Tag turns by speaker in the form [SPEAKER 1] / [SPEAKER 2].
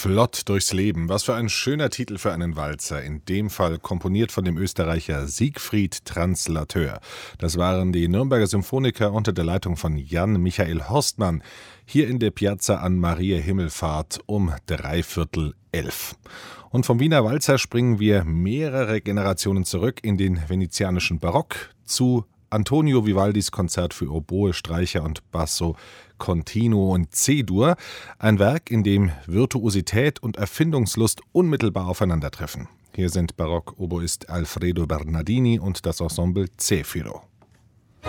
[SPEAKER 1] Flott durchs Leben. Was für ein schöner Titel für einen Walzer. In dem Fall komponiert von dem Österreicher Siegfried Translateur. Das waren die Nürnberger Symphoniker unter der Leitung von Jan Michael Horstmann. Hier in der Piazza an Mariä Himmelfahrt um 11:45. Und vom Wiener Walzer springen wir mehrere Generationen zurück in den venezianischen Barock zu Antonio Vivaldis Konzert für Oboe, Streicher und Basso Continuo und C-Dur. Ein Werk, in dem Virtuosität und Erfindungslust unmittelbar aufeinandertreffen. Hier sind Barock-Oboist Alfredo Bernardini und das Ensemble Zefiro.